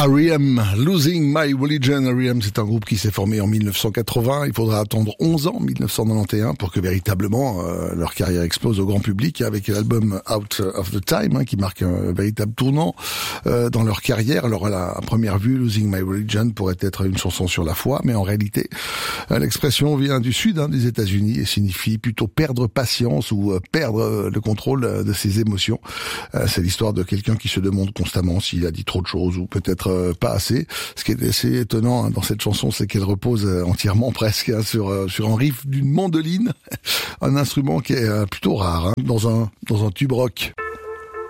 R.E.M. Losing My Religion. R.E.M. c'est un groupe qui s'est formé en 1980. Il faudra attendre 11 ans, 1991, pour que véritablement leur carrière explose au grand public avec l'album Out of the Time, qui marque un véritable tournant dans leur carrière. Alors à la première vue, Losing My Religion pourrait être une chanson sur la foi, mais en réalité, l'expression vient du sud des États-Unis et signifie plutôt perdre patience ou perdre le contrôle de ses émotions. C'est l'histoire de quelqu'un qui se demande constamment s'il a dit trop de choses ou peut-être pas assez. Ce qui est assez étonnant dans cette chanson, c'est qu'elle repose entièrement presque sur un riff d'une mandoline, un instrument qui est plutôt rare dans un tube rock.